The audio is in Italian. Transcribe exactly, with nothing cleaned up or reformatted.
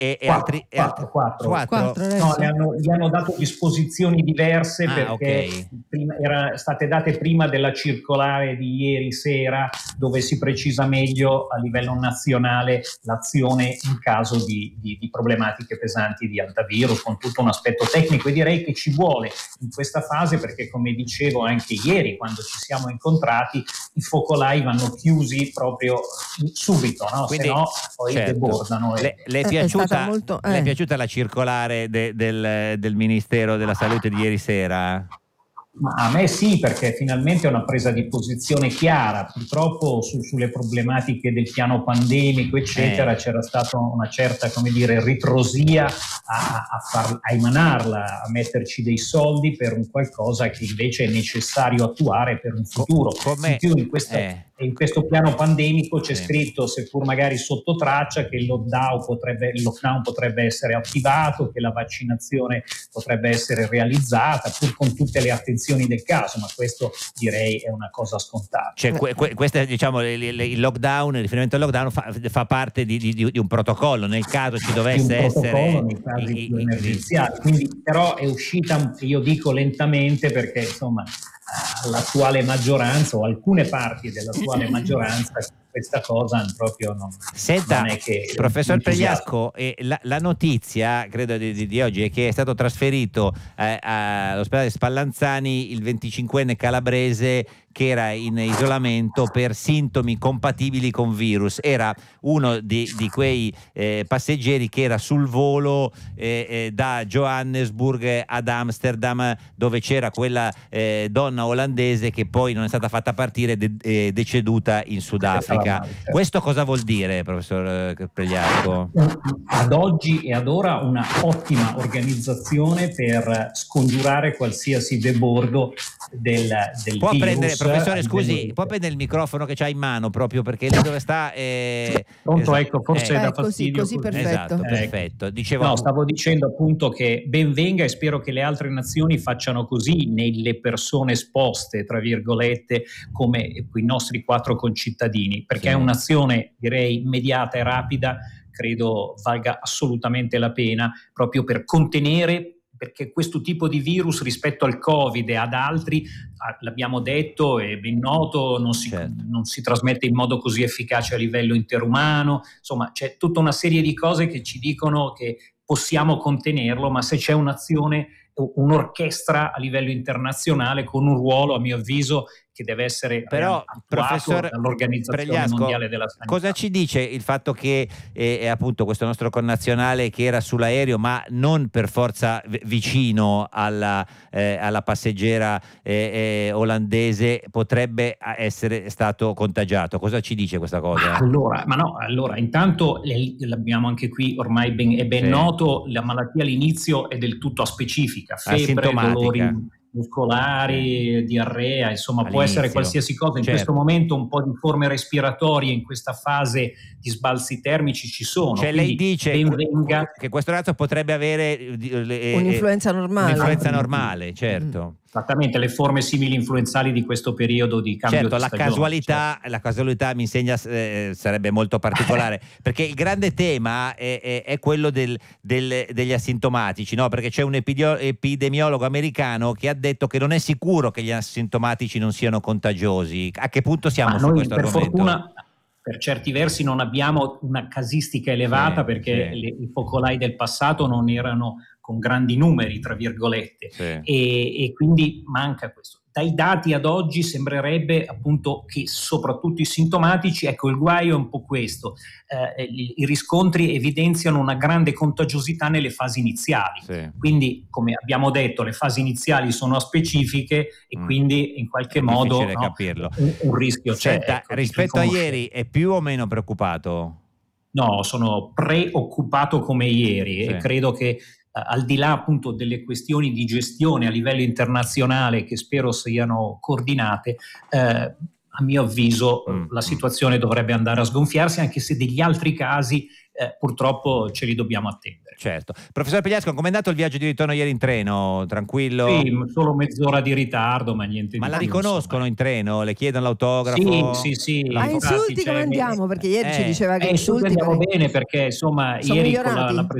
e, e quattro, altri, e quattro, altri quattro. quattro? No, gli hanno, gli hanno dato disposizioni diverse Ah, perché okay. prima, era state date prima della circolare di ieri sera, dove si precisa meglio a livello nazionale l'azione in caso di, di, di problematiche pesanti di antivirus, con tutto un aspetto tecnico, e direi che ci vuole in questa fase perché, come dicevo anche ieri quando ci siamo incontrati, i focolai vanno chiusi proprio subito, no? Quindi, se no poi certo. debordano. E... Le, le, è È- è piaciuta, stata molto- le è eh. piaciuta la circolare de, del, del Ministero della Salute di ieri sera? Ma a me sì, perché finalmente è una presa di posizione chiara. Purtroppo su, sulle problematiche del piano pandemico, eccetera, Eh. c'era stata una certa, come dire, ritrosia a, a, far, a emanarla, a metterci dei soldi per un qualcosa che invece è necessario attuare per un futuro. Co- com'è? In più in questa, Eh. in questo piano pandemico c'è Sì. scritto, seppur magari sotto traccia, che il lockdown potrebbe, il lockdown potrebbe essere attivato, che la vaccinazione potrebbe essere realizzata, pur con tutte le attenzioni del caso, ma questo direi è una cosa scontata. Cioè, que, que, questo è, diciamo, il, il lockdown, il riferimento al lockdown fa, fa parte di, di, di un protocollo nel caso ci dovesse un protocollo essere nei casi i, più i, emergenziali, quindi però è uscita, io dico lentamente, perché insomma l'attuale maggioranza o alcune parti dell'attuale maggioranza questa cosa proprio non, Senta, non è che professor Pregliasco, eh, la, la notizia credo di, di, di oggi è che è stato trasferito eh, all'ospedale Spallanzani il venticinquenne calabrese che era in isolamento per sintomi compatibili con virus. Era uno di, di quei eh, passeggeri che era sul volo eh, eh, da Johannesburg ad Amsterdam, dove c'era quella eh, donna olandese che poi non è stata fatta partire, de- eh, deceduta in Sudafrica. Questo cosa vuol dire, professor Pregliasco? Ad oggi e ad ora una ottima organizzazione per scongiurare qualsiasi debordo del, del può virus. Prendere, professore, scusi, può prendere il microfono che c'ha in mano, proprio perché lì dove sta eh, pronto, esatto, ecco, forse eh, da eh, così, fastidio. così perfetto. Esatto, Ecco. perfetto. Dicevo, no, stavo dicendo appunto che ben venga, e spero che le altre nazioni facciano così nelle persone esposte, tra virgolette, come i nostri quattro concittadini, perché sì. è un'azione, direi, immediata e rapida, credo valga assolutamente la pena, proprio per contenere, perché questo tipo di virus rispetto al Covid e ad altri, l'abbiamo detto, è ben noto, non si, certo. non si trasmette in modo così efficace a livello interumano, insomma c'è tutta una serie di cose che ci dicono che possiamo contenerlo, ma se c'è un'azione, un'orchestra a livello internazionale con un ruolo, a mio avviso, che deve essere però, attuato dall'Organizzazione Pregliasco, Mondiale della Sanità. Cosa ci dice il fatto che eh, appunto questo nostro connazionale che era sull'aereo, ma non per forza v- vicino alla, eh, alla passeggera eh, eh, olandese, potrebbe essere stato contagiato? Cosa ci dice questa cosa? Allora, ma no, allora intanto l'abbiamo anche qui, ormai ben, è ben sì. noto, la malattia all'inizio è del tutto aspecifica, febbre, dolori muscolari, sì. diarrea, insomma all'inizio. Può essere qualsiasi cosa. In certo. questo momento un po' di forme respiratorie in questa fase di sbalzi termici ci sono. Cioè lei dice ben venga. che questo ragazzo potrebbe avere eh, un'influenza normale. Un'influenza normale, certo. Mm. Esattamente, le forme simili influenzali di questo periodo di cambio certo, di la stagione. Casualità, certo. La casualità mi insegna eh, sarebbe molto particolare, perché il grande tema è, è, è quello del, del, degli asintomatici, no? Perché c'è un epidio, epidemiologo americano che ha detto che non è sicuro che gli asintomatici non siano contagiosi. A che punto siamo Ma su noi, questo per argomento? Fortuna, per certi versi non abbiamo una casistica elevata, sì, perché sì. Le, i focolai del passato non erano con grandi numeri, tra virgolette, sì. e, e quindi manca questo. Dai dati ad oggi sembrerebbe appunto che soprattutto i sintomatici, ecco il guaio è un po' questo, eh, i, i riscontri evidenziano una grande contagiosità nelle fasi iniziali, sì. quindi come abbiamo detto le fasi iniziali sono aspecifiche e mm. quindi in qualche è modo no, capirlo. Un, un rischio c'è. Senta, ecco, rispetto a ieri è più o meno preoccupato? No, sono preoccupato come ieri, sì. E credo che al di là appunto delle questioni di gestione a livello internazionale che spero siano coordinate, eh, a mio avviso mm, la situazione mm. dovrebbe andare a sgonfiarsi, anche se degli altri casi eh, purtroppo ce li dobbiamo attendere. Certo. Professor Pigliasco, com'è andato il viaggio di ritorno ieri in treno? Tranquillo? Sì, solo mezz'ora di ritardo, ma niente ma di la più, riconoscono insomma. in treno? Le chiedono l'autografo? Sì, sì, sì. A infatti Insulti c'è- come andiamo? Perché ieri ci Eh, diceva che Eh, Insulti Insulti andiamo per- bene perché insomma sono ieri con la, migliorati? la